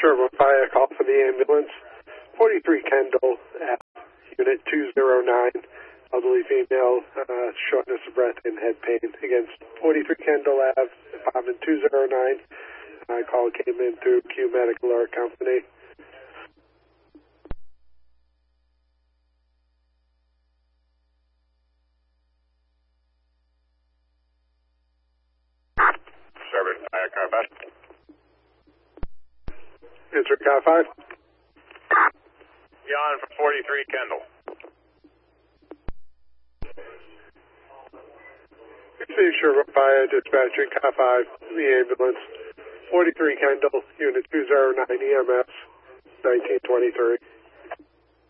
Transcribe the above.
Sherman Fire, call for the ambulance. 43 Kendall, Unit 209. Elderly female, shortness of breath and head pain against 43 Kendall Ave, apartment 209. Call came in through Q Medical or Company. Sherman Fire, car 5. Answer car 5. Yon for 43 Kendall. Sherman Fire, dispatching car 5, the ambulance. 43 Kendall, Unit 209 EMS, 1923.